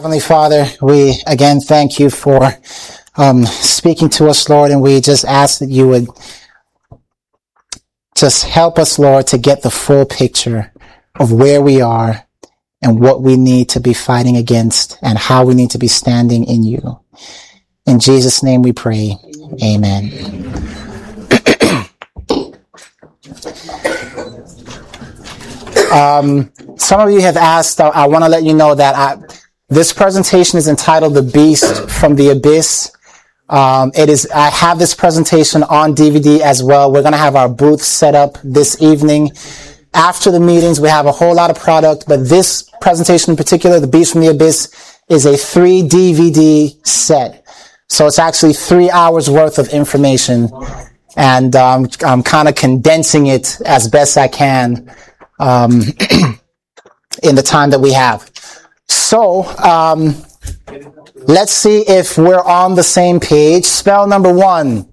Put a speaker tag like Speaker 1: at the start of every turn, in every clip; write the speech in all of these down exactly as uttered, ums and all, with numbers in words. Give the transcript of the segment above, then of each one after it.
Speaker 1: Heavenly Father, we again thank you for um, speaking to us, Lord, and we just ask that you would just help us, Lord, to get the full picture of where we are and what we need to be fighting against and how we need to be standing in you. In Jesus' name we pray. Amen. um, some of you have asked, I, I want to let you know that I, this presentation is entitled The Beast from the Abyss. Um, it is, I have this presentation on D V D as well. We're going to have our booth set up this evening. After the meetings, we have a whole lot of product, but this presentation in particular, The Beast from the Abyss, is a three D V D set. So it's actually three hours worth of information. And um, I'm kind of condensing it as best I can um, in the time that we have. So, um, let's see if we're on the same page. Spell number one.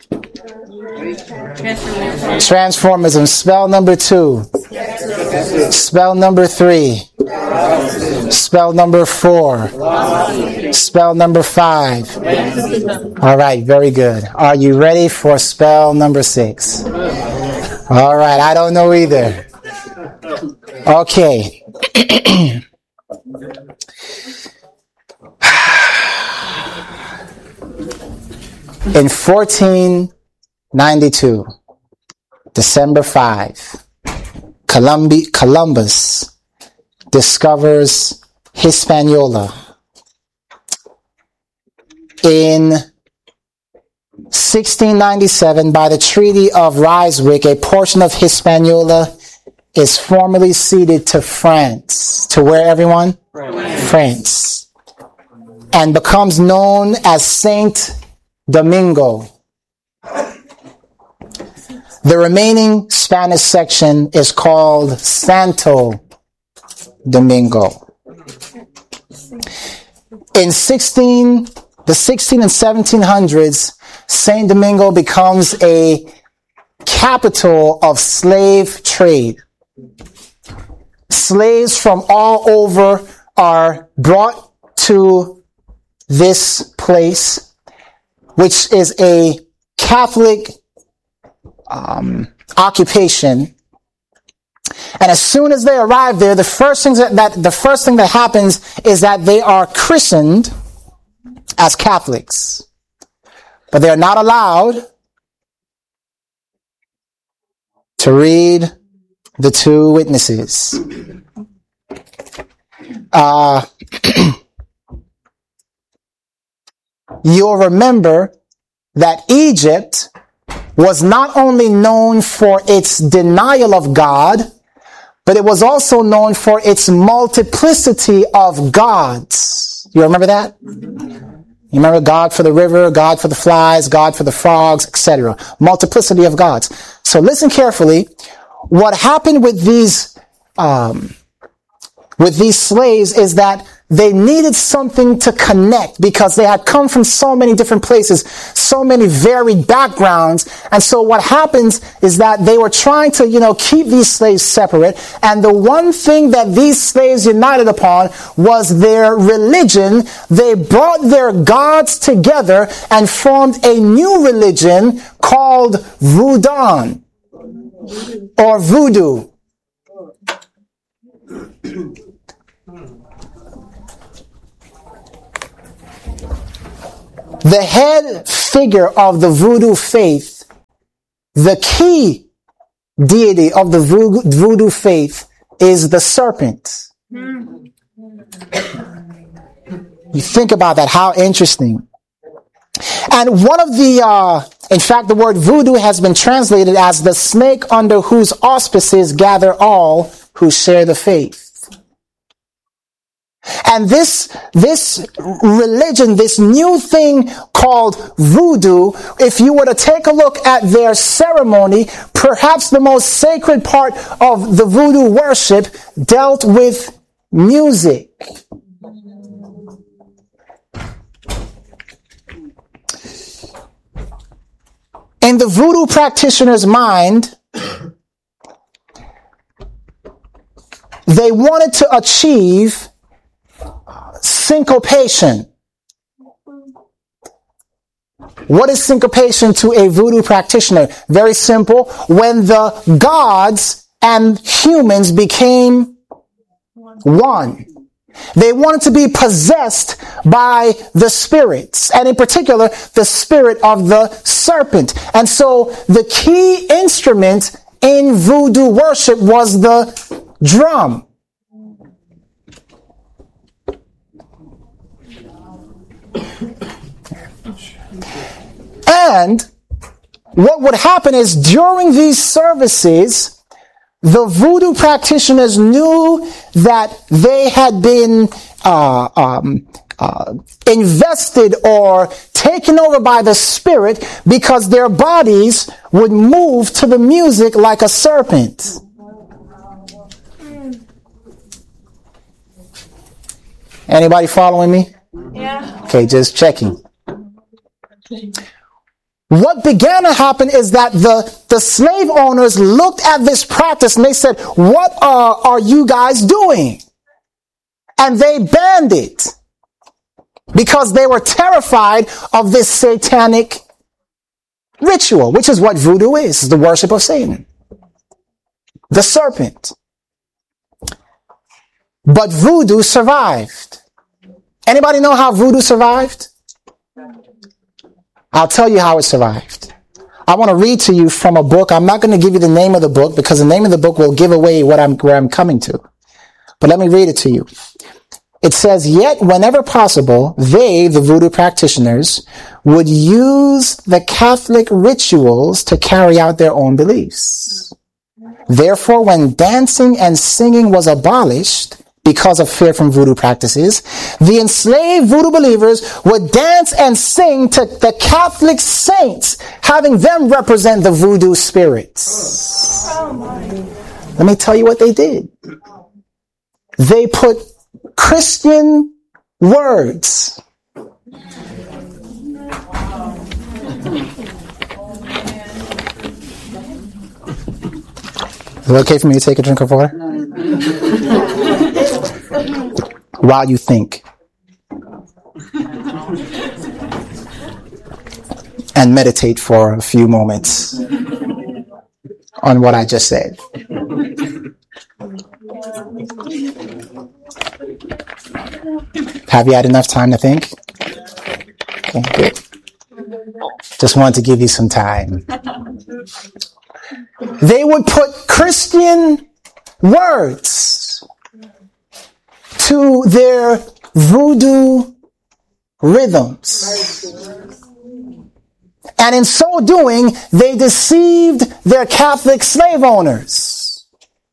Speaker 1: Transformism. Spell number two. Spell number three. Spell number four. Spell number five. All right, very good. Are you ready for spell number six? All right, I don't know either. Okay. In fourteen ninety-two, December fifth, Columbi- Columbus discovers Hispaniola. In sixteen ninety-seven, by the Treaty of Ryswick, a portion of Hispaniola is formally ceded to France. To where, everyone? France. France. And becomes known as Saint Domingo. The remaining Spanish section is called Santo Domingo. In sixteen, the sixteen and seventeen hundreds, Saint Domingo becomes a capital of slave trade. Slaves from all over are brought to this place, which is a Catholic um, occupation. And as soon as they arrive there, the first thing that, that the first thing that happens is that they are christened as Catholics, but they are not allowed to read the two witnesses. Uh, you'll remember that Egypt was not only known for its denial of God, but it was also known for its multiplicity of gods. You remember that? You remember God for the river, God for the flies, God for the frogs, et cetera. Multiplicity of gods. So listen carefully. What happened with these um, with these slaves is that they needed something to connect because they had come from so many different places, so many varied backgrounds. And so what happens is that they were trying to, you know, keep these slaves separate. And the one thing that these slaves united upon was their religion. They brought their gods together and formed a new religion called Voodoo or Voodoo. The head figure of the Voodoo faith, the key deity of the Voodoo faith is the serpent. You think about that, how interesting. And one of the, uh, in fact, the word voodoo has been translated as the snake under whose auspices gather all who share the faith. And this, this religion, this new thing called voodoo, if you were to take a look at their ceremony, perhaps the most sacred part of the voodoo worship dealt with music. In the voodoo practitioner's mind, they wanted to achieve syncopation. What is syncopation to a voodoo practitioner? Very simple. When the gods and humans became one. They wanted to be possessed by the spirits, and in particular, the spirit of the serpent. And so the key instrument in voodoo worship was the drum. And what would happen is during these services, the voodoo practitioners knew that they had been uh, um, uh, invested or taken over by the spirit because their bodies would move to the music like a serpent. Anybody following me?
Speaker 2: Yeah.
Speaker 1: Okay, just checking. What began to happen is that the, the slave owners looked at this practice and they said, what uh, are you guys doing? And they banned it because they were terrified of this satanic ritual, which is what voodoo is, the worship of Satan, the serpent. But voodoo survived. Anybody know how voodoo survived? I'll tell you how it survived. I want to read to you from a book. I'm not going to give you the name of the book because the name of the book will give away what I'm, where I'm coming to. But let me read it to you. It says, yet whenever possible, they, the voodoo practitioners, would use the Catholic rituals to carry out their own beliefs. Therefore, when dancing and singing was abolished, because of fear from voodoo practices, the enslaved voodoo believers would dance and sing to the Catholic saints, having them represent the voodoo spirits. Let me tell you what they did. They put Christian words. Is it okay for me to take a drink of water? While you think. And meditate for a few moments on what I just said. Have you had enough time to think? Okay, good. Just wanted to give you some time. They would put Christian words to their voodoo rhythms. And in so doing, they deceived their Catholic slave owners.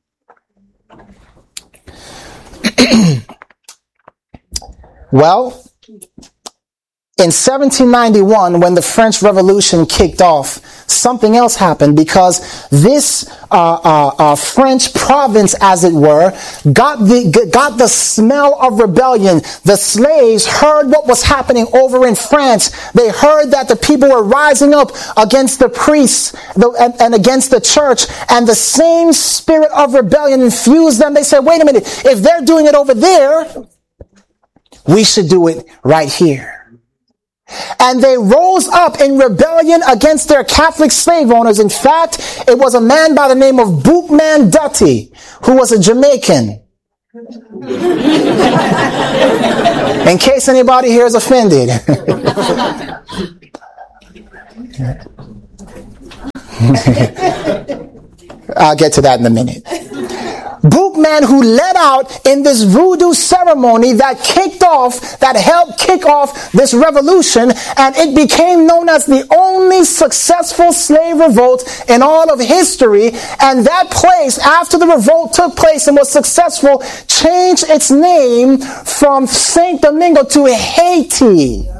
Speaker 1: Well, in seventeen ninety-one, when the French Revolution kicked off, something else happened because this uh, uh, uh, French province, as it were, got the got the smell of rebellion. The slaves heard what was happening over in France. They heard that the people were rising up against the priests the, and, and against the church, and the same spirit of rebellion infused them. They said, wait a minute, if they're doing it over there, we should do it right here. And they rose up in rebellion against their Catholic slave owners. In fact, it was a man by the name of Boukman Dutty, who was a Jamaican. In case anybody here is offended. I'll get to that in a minute. Boukman, who led out in this voodoo ceremony that kicked off, that helped kick off this revolution, and it became known as the only successful slave revolt in all of history. And that place, after the revolt took place and was successful, changed its name from Saint Domingo to Haiti.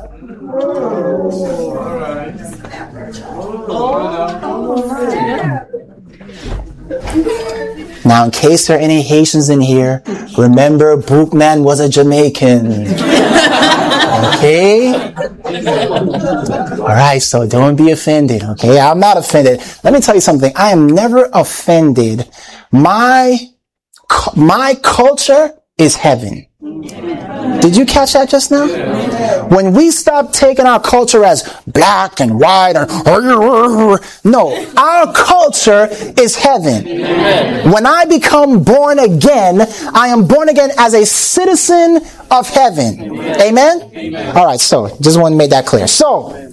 Speaker 1: Now, in case there are any Haitians in here, remember Boukman was a Jamaican. Okay? Alright, so don't be offended, okay? I'm not offended. Let me tell you something. I am never offended. My, my culture is heaven. Did you catch that just now? When we stop taking our culture as black and white, or, no, our culture is heaven. When I become born again, I am born again as a citizen of heaven. Amen? Amen? All right, so just want to make that clear. So,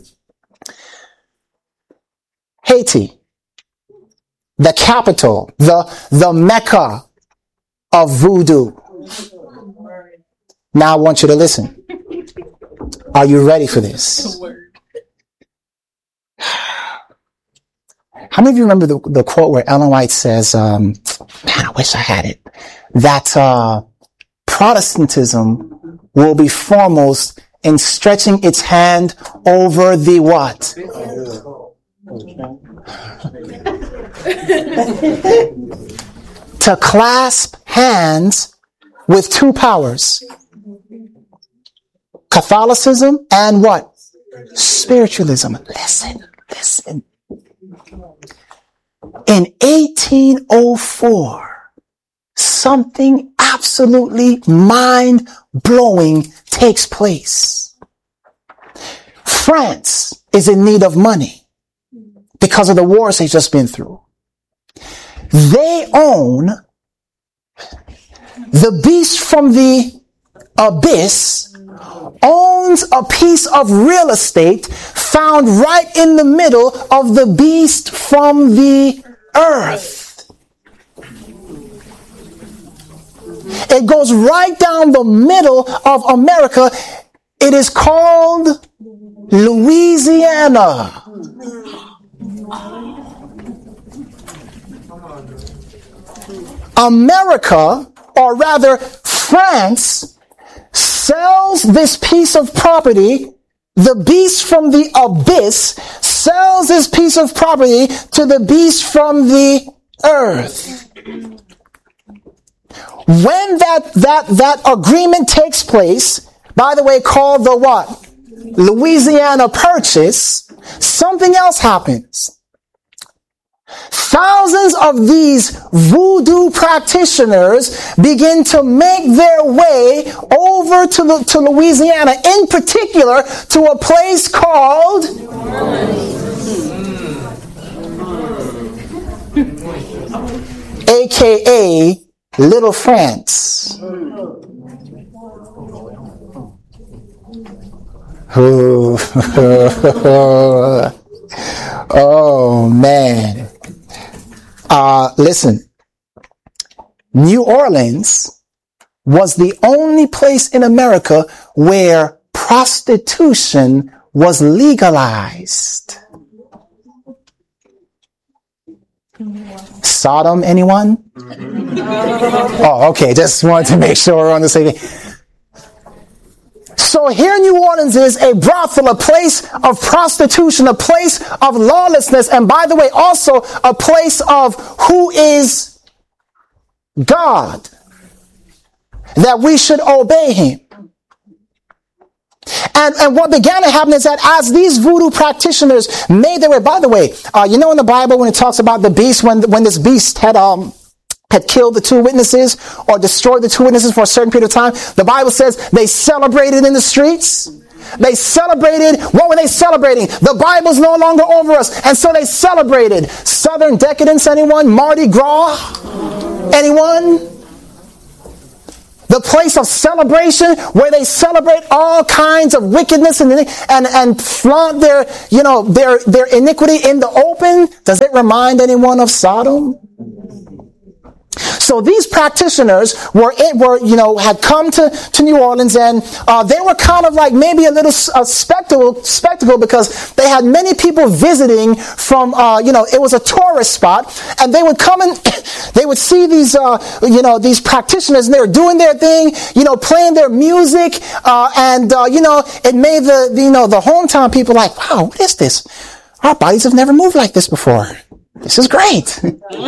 Speaker 1: Haiti, the capital, the, the Mecca of voodoo. Now I want you to listen. Are you ready for this? How many of you remember the, the quote where Ellen White says, um, man, I wish I had it, that uh, Protestantism will be foremost in stretching its hand over the what? To clasp hands with two powers. Catholicism and what? Spiritualism. Listen, listen. In eighteen oh four, something absolutely mind-blowing takes place. France is in need of money because of the wars they've just been through. They own the beast from the abyss, owns a piece of real estate found right in the middle of the beast from the earth. It goes right down the middle of America. It is called Louisiana. America, or rather France, sells this piece of property, the beast from the abyss, sells this piece of property to the beast from the earth. When that, that, that agreement takes place, by the way, called the what? Louisiana Purchase, something else happens. Thousands of these voodoo practitioners begin to make their way over to, the, to Louisiana, in particular to a place called A K A Little France. Oh, man. Uh, listen, New Orleans was the only place in America where prostitution was legalized. Sodom, anyone? Oh, okay, just wanted to make sure we're on the same page. So here New Orleans is a brothel, a place of prostitution, a place of lawlessness, and by the way, also a place of who is God, that we should obey him. And, and what began to happen is that as these voodoo practitioners made their way, by the way, uh, you know in the Bible when it talks about the beast, when, when this beast had, um, had killed the two witnesses or destroyed the two witnesses for a certain period of time, the Bible says they celebrated in the streets. They celebrated. What were they celebrating? The Bible's no longer over us. And so they celebrated. Southern decadence, anyone? Mardi Gras? Anyone? The place of celebration where they celebrate all kinds of wickedness and, and, and flaunt their, you know, their, their iniquity in the open. Does it remind anyone of Sodom? So these practitioners were, it were, you know, had come to, to New Orleans, and uh, they were kind of like maybe a little a spectacle, spectacle because they had many people visiting from, uh, you know, it was a tourist spot, and they would come and they would see these, uh, you know, these practitioners, and they were doing their thing, you know, playing their music, uh, and uh, you know, it made the, the, you know, the hometown people like, wow, what is this? Our bodies have never moved like this before. This is great.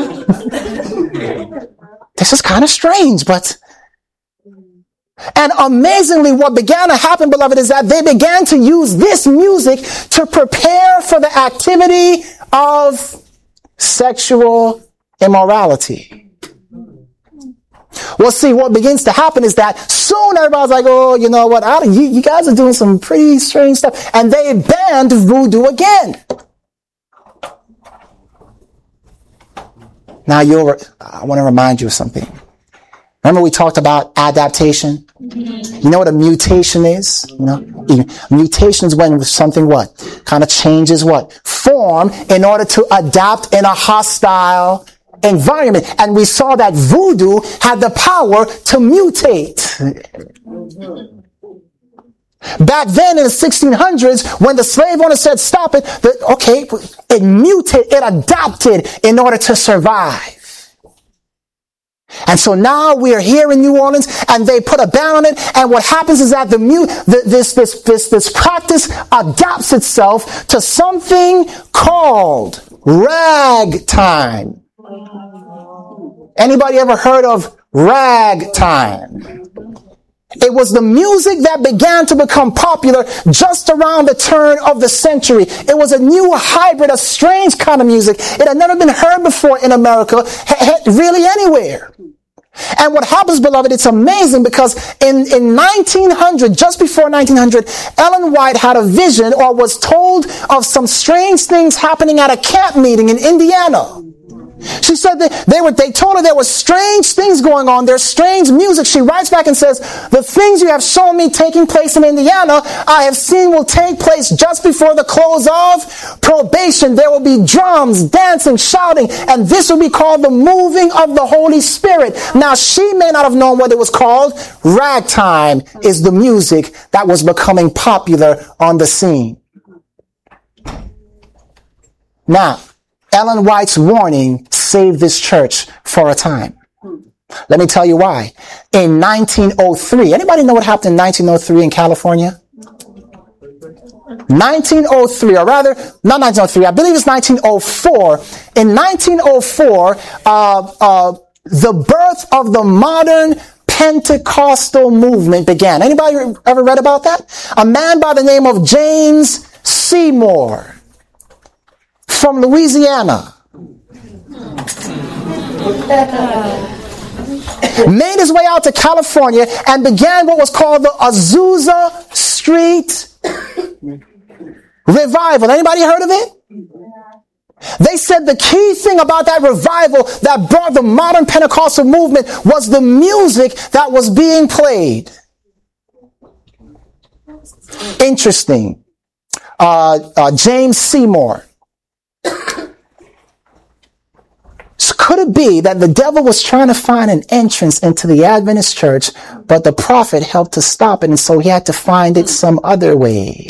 Speaker 1: This is kind of strange, but... And amazingly, what began to happen, beloved, is that they began to use this music to prepare for the activity of sexual immorality. Well, see, what begins to happen is that soon everybody's like, oh, you know what? I, you, you guys are doing some pretty strange stuff. And they banned voodoo again. Now, you're, I want to remind you of something. Remember we talked about adaptation? You know what a mutation is? You know, mutation is when something what? Kind of changes what? Form in order to adapt in a hostile environment. And we saw that voodoo had the power to mutate. Back then in the sixteen hundreds, when the slave owner said stop it, the, okay, it mutated, it adapted in order to survive. And so now we are here in New Orleans, and they put a ban on it. And what happens is that the, mu- the this this this this practice adapts itself to something called ragtime. Anybody ever heard of ragtime? It was the music that began to become popular just around the turn of the century. It was a new hybrid, a strange kind of music. It had never been heard before in America, really anywhere. And what happens, beloved, it's amazing because in, in nineteen hundred, just before nineteen hundred, Ellen White had a vision or was told of some strange things happening at a camp meeting in Indiana. She said that they were, they told her there were strange things going on. There's strange music. She writes back and says, the things you have shown me taking place in Indiana, I have seen will take place just before the close of probation. There will be drums, dancing, shouting, and this will be called the moving of the Holy Spirit. Now, she may not have known what it was called. Ragtime is the music that was becoming popular on the scene. Now, Ellen White's warning saved this church for a time. Let me tell you why. In nineteen oh three, anybody know what happened in nineteen oh three in California? nineteen oh three, or rather, not nineteen oh three, I believe it's nineteen oh four. In nineteen oh four, uh, uh, the birth of the modern Pentecostal movement began. Anybody ever read about that? A man by the name of James Seymour from Louisiana made his way out to California and began what was called the Azusa Street Revival. Anybody heard of it? They said the key thing about that revival that brought the modern Pentecostal movement was the music that was being played. Interesting. Uh, uh, James Seymour. So could it be that the devil was trying to find an entrance into the Adventist church, but the prophet helped to stop it, and so he had to find it some other way?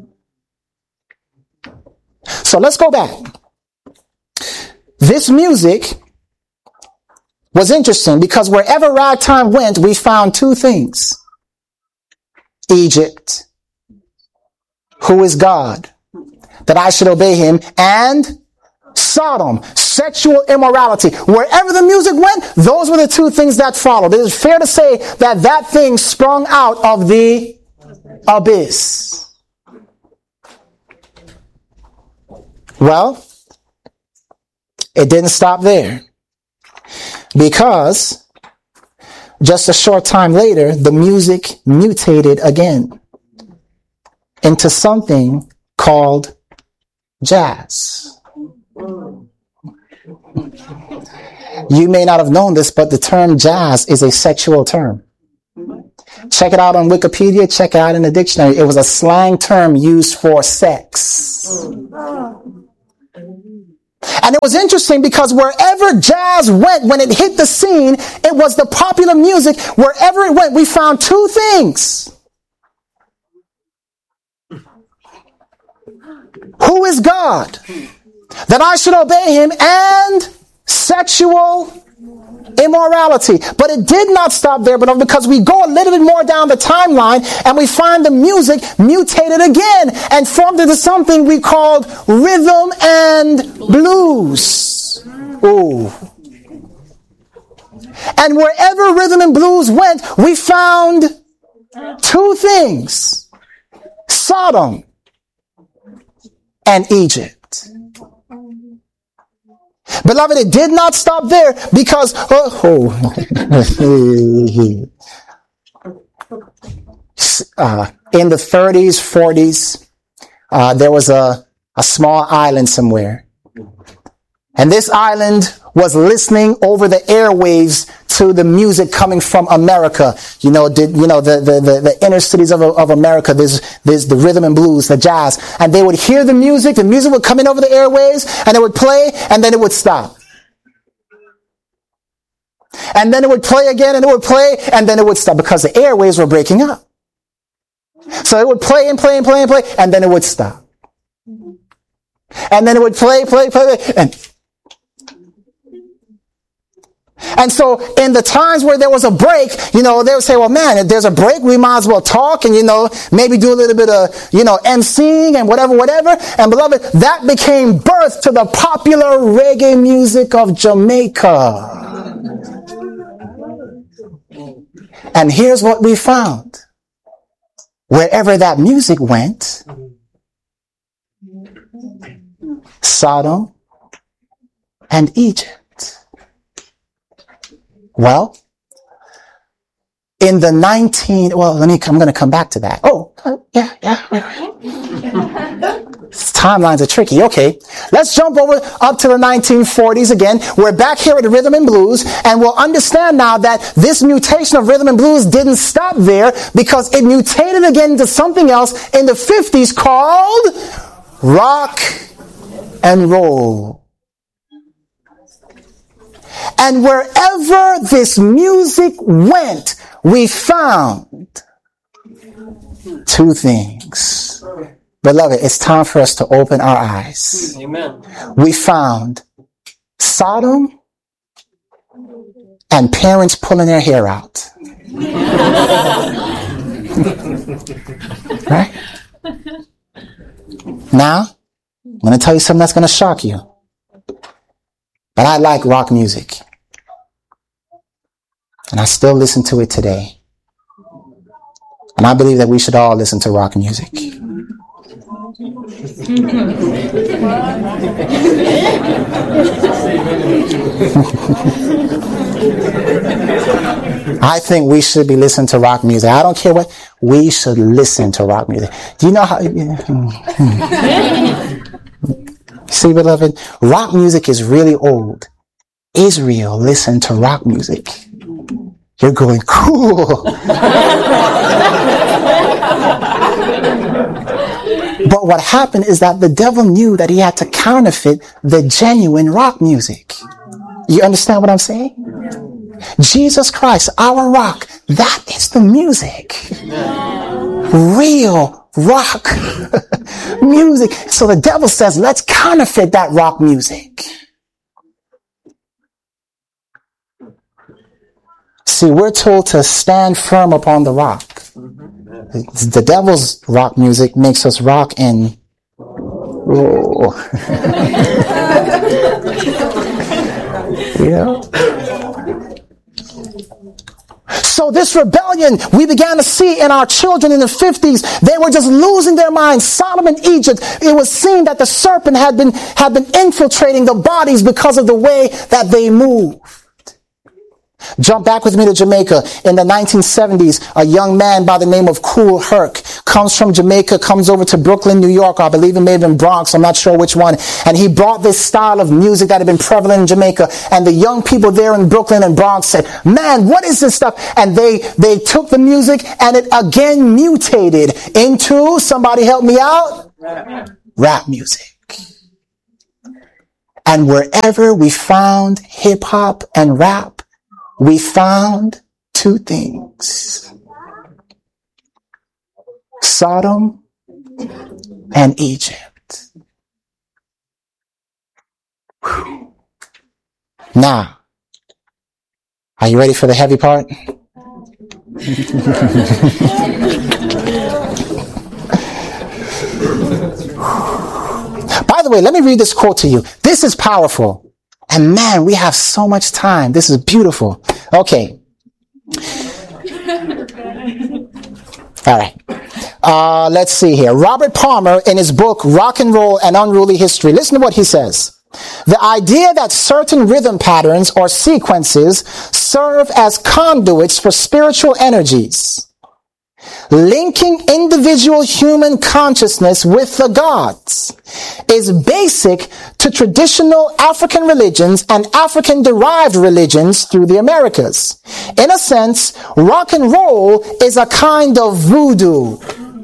Speaker 1: So let's go back. This music was interesting because wherever ragtime went, we found two things. Egypt, who is God, that I should obey him, and Sodom, sexual immorality. Wherever the music went, those were the two things that followed. It is fair to say that that thing sprung out of the abyss. Well, it didn't stop there, because just a short time later, the music mutated again into something called jazz. You may not have known this, but the term jazz is a sexual term. Check it out on Wikipedia. Check it out in the dictionary. It was a slang term used for sex. And it was interesting because wherever jazz went, when it hit the scene, it was the popular music. Wherever it went, we found two things. Who is God? That I should obey him, and sexual immorality. But it did not stop there, but because we go a little bit more down the timeline and we find the music mutated again and formed into something we called rhythm and blues. Ooh. And wherever rhythm and blues went, we found two things: Sodom and Egypt. Beloved, it did not stop there because, oh, uh, in the thirties, forties, uh, there was a, a small island somewhere. And this island was listening over the airwaves to the music coming from America. You know, did, you know, the, the, the, the inner cities of, of America, there's, there's the rhythm and blues, the jazz. And they would hear the music, the music would come in over the airwaves, and it would play, and then it would stop. And then it would play again, and it would play, and then it would stop, because the airwaves were breaking up. So it would play and play and play and play, and then it would stop. And then it would play, play, play, play, and And so in the times where there was a break, you know, they would say, well, man, if there's a break, we might as well talk and, you know, maybe do a little bit of, you know, emceeing and whatever, whatever. And beloved, that became birth to the popular reggae music of Jamaica. And here's what we found. Wherever that music went, Sodom and Egypt. Well, in the nineteen, well, let me, I'm going to come back to that. Oh, uh, yeah, yeah. Timelines are tricky. Okay. Let's jump over up to the nineteen forties again. We're back here at the rhythm and blues, and we'll understand now that this mutation of rhythm and blues didn't stop there, because it mutated again into something else in the fifties called rock and roll. And wherever this music went, we found two things. Beloved, it's time for us to open our eyes.
Speaker 2: Amen.
Speaker 1: We found Sodom and parents pulling their hair out. Right? Now, I'm going to tell you something that's going to shock you. But I like rock music. And I still listen to it today. And I believe that we should all listen to rock music. I think we should be listening to rock music. I don't care what. We should listen to rock music. Do you know how... See, beloved, rock music is really old. Israel listened to rock music. You're going, cool. But what happened is that the devil knew that he had to counterfeit the genuine rock music. You understand what I'm saying? Jesus Christ, our rock, that is the music. Real rock music. So the devil says, let's counterfeit that rock music. See, we're told to stand firm upon the rock. The devil's rock music makes us rock and roll. You know? So this rebellion we began to see in our children in the fifties, they were just losing their minds. Sodom and Egypt, it was seen that the serpent had been, had been infiltrating the bodies because of the way that they moved. Jump back with me to Jamaica. In the nineteen seventies, a young man by the name of Kool Herc comes from Jamaica, comes over to Brooklyn, New York. I believe it may have been Bronx. I'm not sure which one. And he brought this style of music that had been prevalent in Jamaica. And the young people there in Brooklyn and Bronx said, man, what is this stuff? And they, they took the music and it again mutated into, somebody help me out? Rap, Rap music. And wherever we found hip hop and rap, we found two things. Sodom and Egypt. Whew. Now, are you ready for the heavy part? By the way, let me read this quote to you. This is powerful. And man, we have so much time. This is beautiful. Okay. All right. Uh, let's see here. Robert Palmer, in his book, Rock and Roll and Unruly History, listen to what he says. The idea that certain rhythm patterns or sequences serve as conduits for spiritual energies, linking individual human consciousness with the gods, is basic to traditional African religions and African-derived religions through the Americas. In a sense, rock and roll is a kind of voodoo.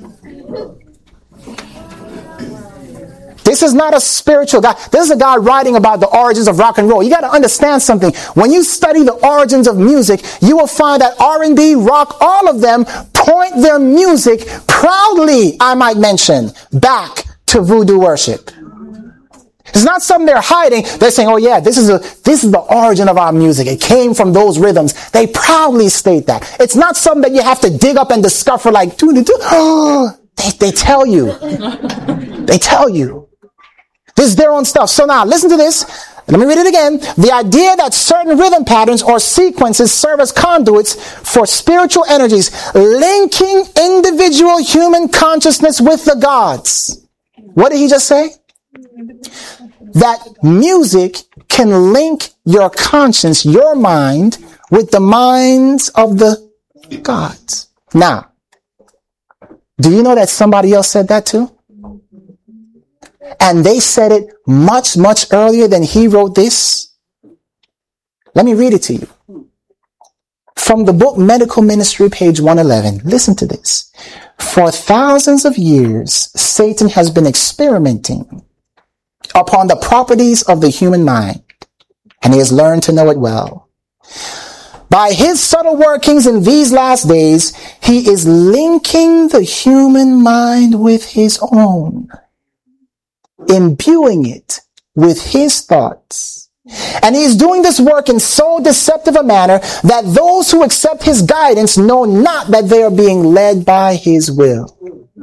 Speaker 1: This is not a spiritual God. This is a God writing about the origins of rock and roll. You got to understand something. When you study the origins of music, you will find that R and B, rock, all of them point their music proudly, I might mention, back to voodoo worship. It's not something they're hiding. They're saying, oh yeah, this is a, this is the origin of our music. It came from those rhythms. They proudly state that. It's not something that you have to dig up and discover like, doo, doo, doo. Oh, they, they tell you. They tell you. This is their own stuff. So now, listen to this. Let me read it again. The idea that certain rhythm patterns or sequences serve as conduits for spiritual energies, linking individual human consciousness with the gods. What did he just say? That music can link your conscience, your mind, with the minds of the gods. Now, do you know that somebody else said that too? And they said it much, much earlier than he wrote this. Let me read it to you. From the book Medical Ministry, page one eleven. Listen to this. For thousands of years, Satan has been experimenting upon the properties of the human mind, and he has learned to know it well. By his subtle workings in these last days, he is linking the human mind with his own, imbuing it with his thoughts. And he is doing this work in so deceptive a manner that those who accept his guidance know not that they are being led by his will.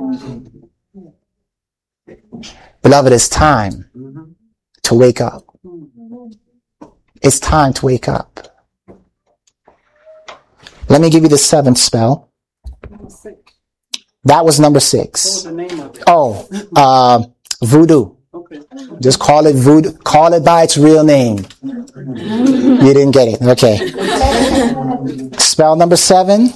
Speaker 1: Beloved, it's time to wake up. It's time to wake up. Let me give you the seventh spell. That was number six.
Speaker 2: What was the name of it?
Speaker 1: Oh, uh, voodoo.
Speaker 2: Okay.
Speaker 1: Just call it voodoo. Call it by its real name. You didn't get it. Okay. Spell number seven.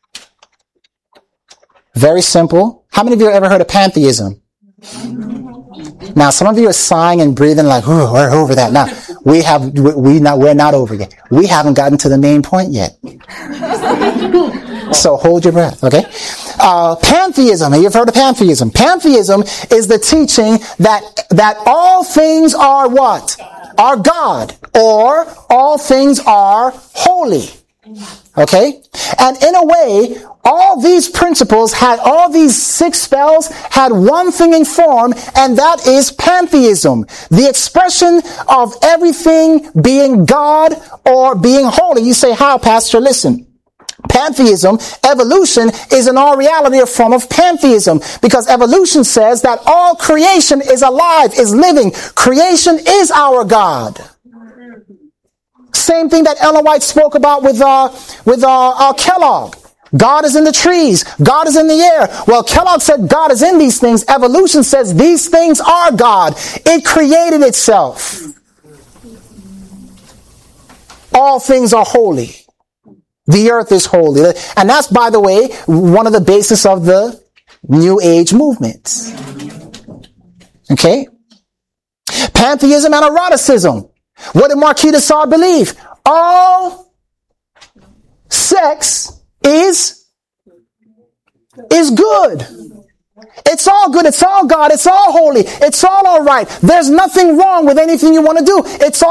Speaker 1: Very simple. How many of you have ever heard of pantheism? Now, some of you are sighing and breathing like, oh, we're over that. Now, we have, we, we not, we're not over yet. We haven't gotten to the main point yet. So hold your breath, okay? Uh, pantheism. You've heard of pantheism. Pantheism is the teaching that, that all things are what? Are God. Or all things are holy. Okay? And in a way, all these principles had, all these six spells had one thing in form, and that is pantheism. The expression of everything being God or being holy. You say, how, Pastor? Listen. Pantheism, evolution, is in all reality a form of pantheism, because evolution says that all creation is alive, is living. Creation is our God. Same thing that Ellen White spoke about with uh, with uh, uh, Kellogg. God is in the trees. God is in the air. Well, Kellogg said God is in these things. Evolution says these things are God. It created itself. All things are holy. The earth is holy. And that's, by the way, one of the basis of the New Age movement. Okay? Pantheism and eroticism. What did Marquis de Sade believe? All sex is, is good. It's all good. It's all God. It's all holy. It's all all right. There's nothing wrong with anything you want to do. It's all